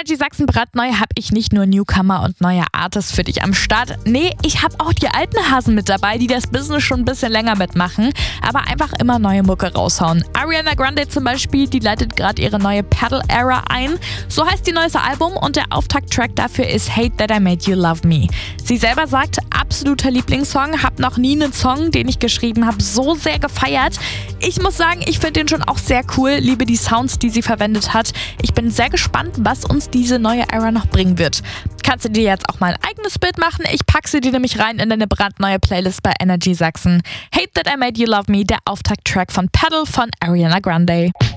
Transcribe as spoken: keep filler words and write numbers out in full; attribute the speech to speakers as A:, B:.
A: Energy Sachsen brandneu habe ich nicht nur Newcomer und neue Artists für dich am Start. Nee, ich habe auch die alten Hasen mit dabei, die das Business schon ein bisschen länger mitmachen, aber einfach immer neue Mucke raushauen. Ariana Grande zum Beispiel, die leitet gerade ihre neue Pedal-Era ein. So heißt ihr neues Album und der Auftakttrack dafür ist Hate That I Made You Love Me. Sie selber sagt, absoluter Lieblingssong, hab noch nie einen Song, den ich geschrieben habe, so sehr gefeiert. Ich muss sagen, ich finde den schon auch sehr cool, liebe die Sounds, die sie verwendet hat. Ich bin sehr gespannt, was uns diese neue Era noch bringen wird. Kannst du dir jetzt auch mal ein eigenes Bild machen? Ich packe sie dir nämlich rein in deine brandneue Playlist bei Energy Sachsen. Hate That I Made You Love Me, der Auftakttrack von Pedal von Ariana Grande.